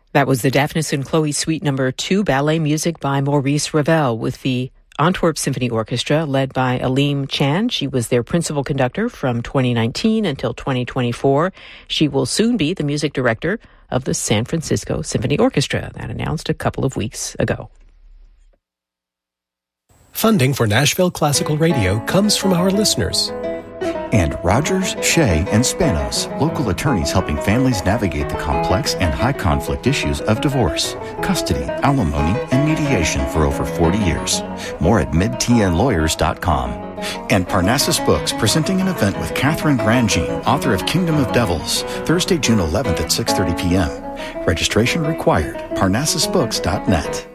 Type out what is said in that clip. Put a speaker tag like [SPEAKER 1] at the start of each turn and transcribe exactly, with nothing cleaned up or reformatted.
[SPEAKER 1] That was the Daphnis and Chloe Suite Number Two, ballet music by Maurice Ravel with the Antwerp Symphony Orchestra, led by Aleem Chan. She was their principal conductor from twenty nineteen until twenty twenty-four. She will soon be the music director of the San Francisco Symphony Orchestra. That announced a couple of weeks ago.
[SPEAKER 2] Funding for Nashville Classical Radio comes from our listeners.
[SPEAKER 3] And Rogers, Shea, and Spanos, local attorneys helping families navigate the complex and high-conflict issues of divorce, custody, alimony, and mediation for over forty years. More at mid t n lawyers dot com. And Parnassus Books, presenting an event with Catherine Grandjean, author of Kingdom of Devils, Thursday, June eleventh at six thirty p.m. Registration required. parnassus books dot net.